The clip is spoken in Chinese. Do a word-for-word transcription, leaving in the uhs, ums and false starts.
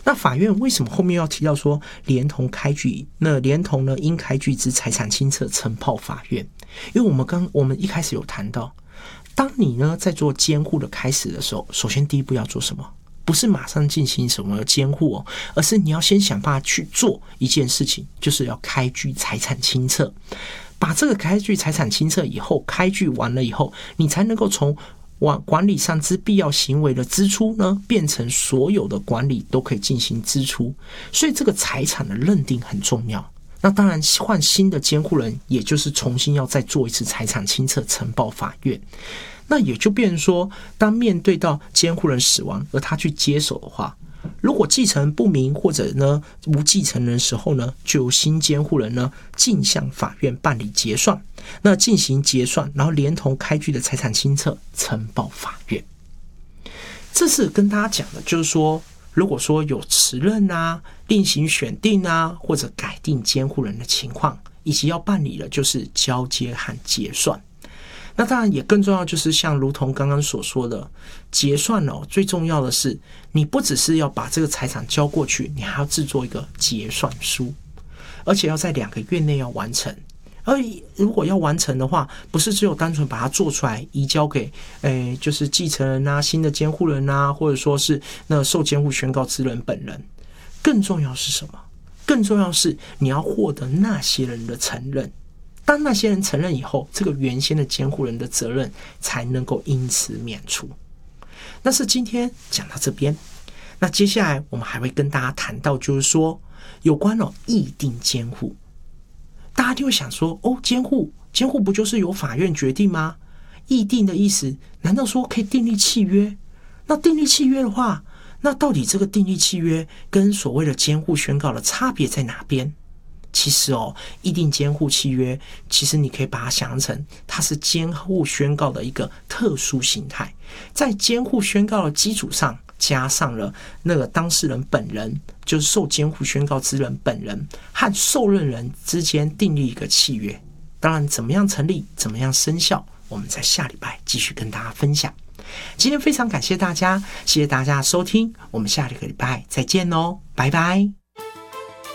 那法院为什么后面要提到说连同开具，那连同呢应开具之财产清册呈报法院？因为我们刚我们一开始有谈到，当你呢在做监护的开始的时候，首先第一步要做什么？不是马上进行什么监护哦，而是你要先想办法去做一件事情，就是要开具财产清册。把这个开具财产清册以后，开具完了以后，你才能够从管理上之必要行为的支出呢，变成所有的管理都可以进行支出。所以这个财产的认定很重要。那当然换新的监护人，也就是重新要再做一次财产清册呈报法院。那也就变成说，当面对到监护人死亡而他去接手的话，如果继承人不明或者呢无继承人的时候呢，就由新监护人呢进向法院办理结算，那进行结算，然后连同开具的财产清册呈报法院。这是跟大家讲的，就是说，如果说有辞任啊、另行选定啊，或者改定监护人的情况，以及要办理的就是交接和结算。那当然也更重要，就是像如同刚刚所说的结算哦，最重要的是你不只是要把这个财产交过去，你还要制作一个结算书，而且要在两个月内要完成。而如果要完成的话，不是只有单纯把它做出来移交给诶就是继承人啊、新的监护人啊，或者说是那受监护宣告之人本人，更重要是什么？更重要是你要获得那些人的承认。当那些人承认以后，这个原先的监护人的责任才能够因此免除。那是今天讲到这边，那接下来我们还会跟大家谈到，就是说有关哦议定监护。大家就会想说，哦，监护监护不就是由法院决定吗？议定的意思，难道说可以订立契约？那订立契约的话，那到底这个订立契约跟所谓的监护宣告的差别在哪边？其实哦，议定监护契约，其实你可以把它想象成它是监护宣告的一个特殊形态，在监护宣告的基础上，加上了那个当事人本人，就是受监护宣告之人本人和受任人之间订立一个契约。当然，怎么样成立，怎么样生效，我们在下礼拜继续跟大家分享。今天非常感谢大家，谢谢大家的收听，我们下个礼拜再见哦，拜拜。